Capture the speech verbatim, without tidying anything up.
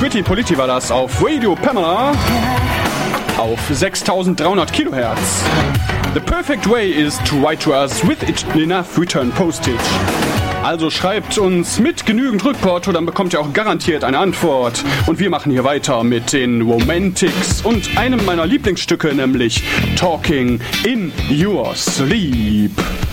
Twitty Politi war das auf Radio Pamela auf sechstausenddreihundert Kilohertz. The perfect way is to write to us with enough return postage. Also schreibt uns mit genügend Rückporto, dann bekommt ihr auch garantiert eine Antwort. Und wir machen hier weiter mit den Romantics und einem meiner Lieblingsstücke, nämlich Talking in Your Sleep.